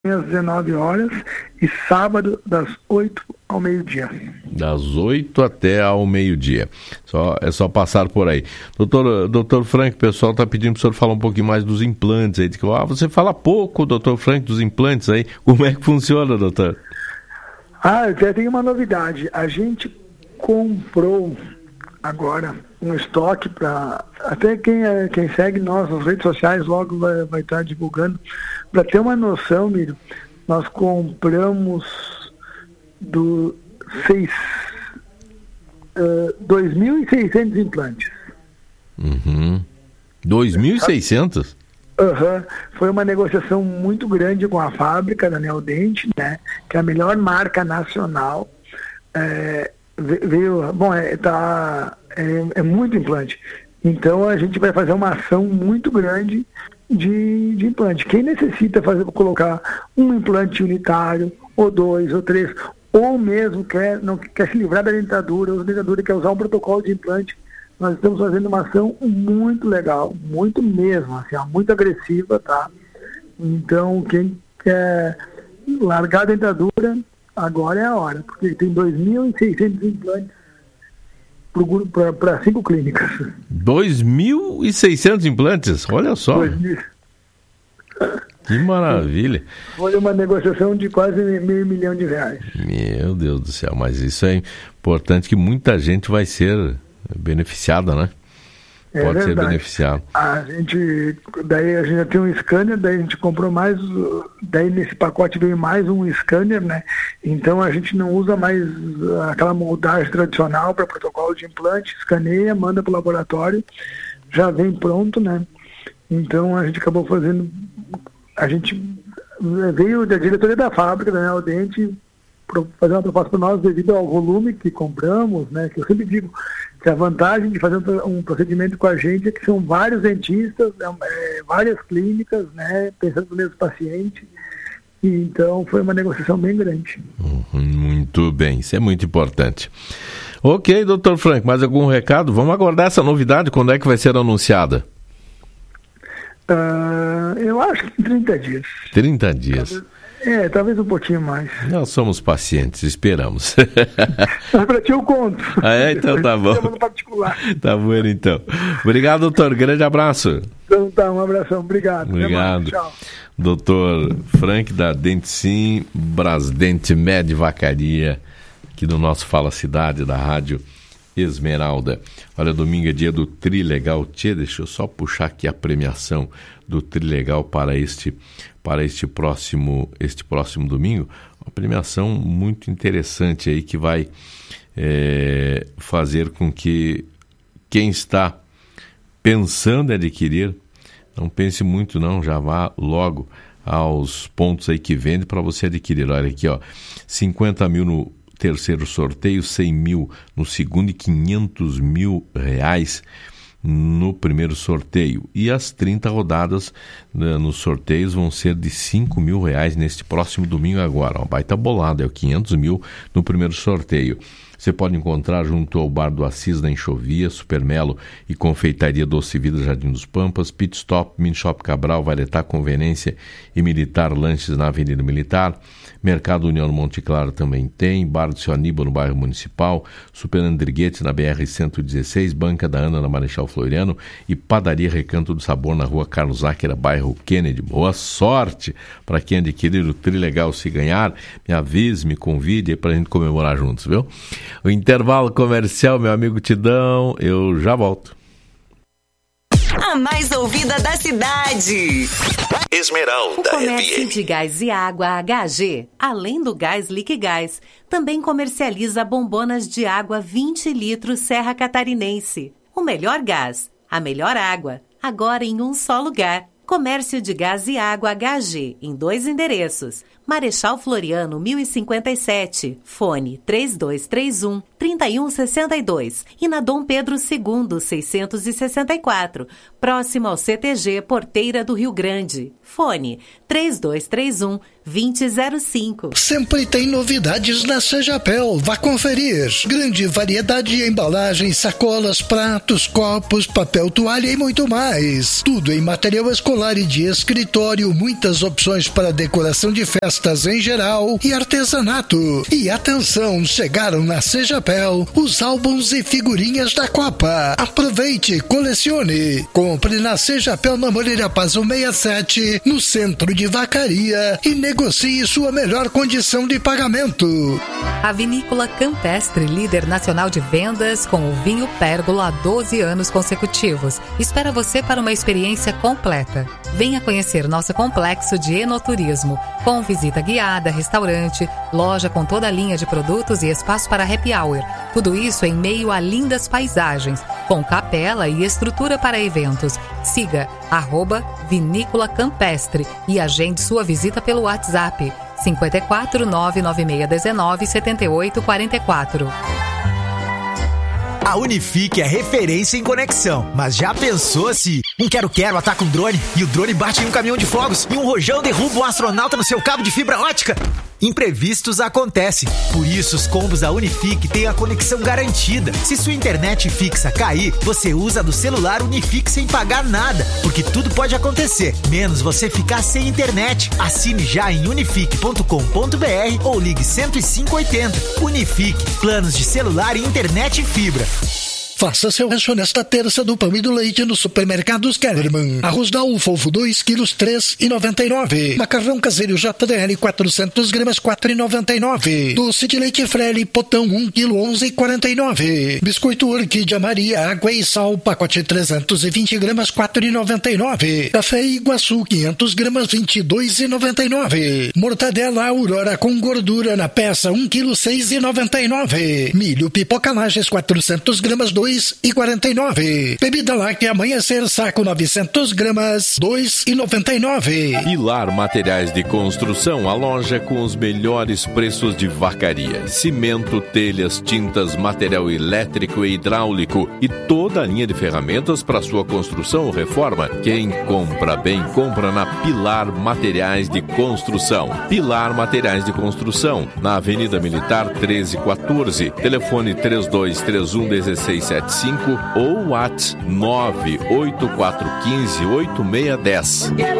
às 19 horas e sábado das 8 ao meio-dia. Das 8 até ao meio-dia. É só passar por aí. Doutor Frank, o pessoal está pedindo para o senhor falar um pouquinho mais dos implantes aí. Você fala pouco, doutor Frank, dos implantes aí. Como é que funciona, doutor? Eu tenho uma novidade. A gente comprou agora um estoque para... Até quem segue nós nas redes sociais logo vai estar divulgando. Para ter uma noção, Mírio, nós compramos 2.600 implantes. 2.600? Foi uma negociação muito grande com a fábrica da Neodente, né? Que é a melhor marca nacional. É muito implante. Então a gente vai fazer uma ação muito grande de implante. Quem necessita colocar um implante unitário, ou 2, ou 3, ou mesmo não quer se livrar da dentadura, ou a dentadura quer usar um protocolo de implante, nós estamos fazendo uma ação muito legal, muito mesmo, assim, muito agressiva, tá? Então, quem quer largar a dentadura, agora é a hora, porque tem 2.600 implantes para 5 clínicas. 2.600 implantes? Olha só. 2.000. Que maravilha. Foi uma negociação de quase R$500 mil. Meu Deus do céu, mas isso é importante, que muita gente vai ser beneficiada, né? Pode ser beneficiado. Daí a gente já tem um scanner, daí a gente comprou mais, daí nesse pacote veio mais um scanner, né? Então a gente não usa mais aquela moldagem tradicional para protocolo de implante, escaneia, manda para o laboratório, já vem pronto, né? Então a gente acabou fazendo, a gente veio da diretoria da fábrica, da Neodente, fazer uma proposta para nós devido ao volume que compramos, né? Que eu sempre digo que a vantagem de fazer um procedimento com a gente é que são vários dentistas, várias clínicas, né? Pensando no mesmo paciente. E então foi uma negociação bem grande. Muito bem, isso é muito importante. Ok, doutor Frank, mais algum recado? Vamos aguardar essa novidade, quando é que vai ser anunciada? Eu acho que em 30 dias. 30 dias. Talvez um pouquinho mais. Nós somos pacientes, esperamos. Mas para ti eu conto. Então tá bom. No particular. Tá bom, então. Obrigado, doutor. Grande abraço. Então tá, um abração. Obrigado. Obrigado. Tchau. Doutor Frank, da Denticim, Brasdente Med Vacaria, aqui do nosso Fala Cidade, da Rádio Esmeralda. Olha, domingo é dia do Trilegal. Deixa eu só puxar aqui a premiação do Trilegal para este próximo domingo. Uma premiação muito interessante aí, que vai fazer com que quem está pensando em adquirir, não pense muito não, já vá logo aos pontos aí que vende para você adquirir. Olha aqui, 50 mil no terceiro sorteio, 100 mil no segundo e 500 mil reais no primeiro sorteio. E as 30 rodadas nos sorteios vão ser de 5 mil reais neste próximo domingo agora. Uma baita bolada, 500 mil no primeiro sorteio. Você pode encontrar junto ao Bar do Assis, da Enxovia, Supermelo e Confeitaria Doce Vida, Jardim dos Pampas, Pit Stop, Mini Shop Cabral, Valetá, Conveniência e Militar Lanches na Avenida Militar. Mercado União no Monte Claro também tem, Bar do Seu Aníbal no bairro Municipal, Super Andriguete na BR-116, Banca da Ana na Marechal Floriano e Padaria Recanto do Sabor na Rua Carlos Áquera, bairro Kennedy. Boa sorte para quem adquirir o Trilegal. Se ganhar, me avise, me convide para a gente comemorar juntos, viu? O intervalo comercial, meu amigo Tidão, eu já volto. A mais ouvida da cidade. Esmeralda O comércio FM. de gás e água HG, além do gás Liquigás, também comercializa bombonas de água 20 litros Serra Catarinense. O melhor gás, a melhor água, agora em um só lugar. Comércio de gás e água HG, em 2 endereços. Marechal Floriano, 1057, fone 3231 3162 e na Dom Pedro II, 664, próximo ao CTG Porteira do Rio Grande. Fone 3231-2005. Sempre tem novidades na Sejapel. Vá conferir. Grande variedade de embalagens, sacolas, pratos, copos, papel toalha e muito mais. Tudo em material escolar e de escritório. Muitas opções para decoração de festas em geral e artesanato. E atenção, chegaram na Sejapel os álbuns e figurinhas da Copa. Aproveite, colecione. Compre na Sejapel na Moreira Paz 167, no centro de Vacaria, e negocie sua melhor condição de pagamento. A Vinícola Campestre, líder nacional de vendas com o vinho Pérgola há 12 anos consecutivos, espera você para uma experiência completa. Venha conhecer nosso complexo de enoturismo, com visita guiada, restaurante, loja com toda a linha de produtos e espaço para happy hour. Tudo isso em meio a lindas paisagens, com capela e estrutura para eventos. Siga @Vinícola Campestre e agende sua visita pelo WhatsApp 54 99619 7844. A Unifique é referência em conexão, mas já pensou se um quero-quero ataca um drone e o drone bate em um caminhão de fogos e um rojão derruba um astronauta no seu cabo de fibra ótica? Imprevistos acontecem, por isso os combos da Unifique têm a conexão garantida. Se sua internet fixa cair, você usa do celular Unifique sem pagar nada, porque tudo pode acontecer, menos você ficar sem internet. Assine já em unifique.com.br ou ligue 10580. Unifique, planos de celular e internet fibra. Faça seu rancho nesta terça do pão e do leite nos supermercados Kellerman. Arroz da Fofo 2 quilos 3,99. Macarrão caseiro JDL 400 gramas 4,99. Doce de leite Frele potão 1 quilo 11,49. Biscoito Orquídea Maria água e sal pacote 320 gramas 4,99. Café Iguaçu 500 gramas 22,99. Mortadela Aurora com gordura na peça 1 quilo 6,99. Milho Pipoca Lages 400 gramas 2,49. Bebida láctea Amanhecer saco 900 gramas 2,99. Pilar Materiais de Construção, a loja com os melhores preços de Vacaria. Cimento, telhas, tintas, material elétrico e hidráulico e toda a linha de ferramentas para sua construção ou reforma. Quem compra bem, compra na Pilar Materiais de Construção. Pilar Materiais de Construção, na Avenida Militar 1314. Telefone 3231-1675 ou WhatsApp 98415-8610.